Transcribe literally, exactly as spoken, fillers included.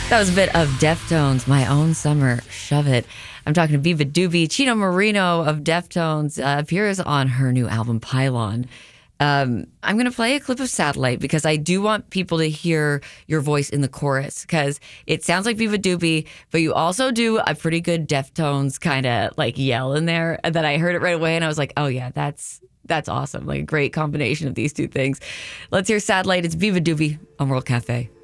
That was a bit of Deftones, My Own Summer, Shove It. I'm talking to Viva Doobie. Chino Marino of Deftones uh, appears on her new album, Pylon. Um, I'm going to play a clip of Satellite because I do want people to hear your voice in the chorus because it sounds like Viva Doobie, but you also do a pretty good Deftones kind of like yell in there. And then I heard it right away and I was like, oh yeah, that's that's awesome. Like a great combination of these two things. Let's hear Satellite. It's Viva Doobie on World Cafe.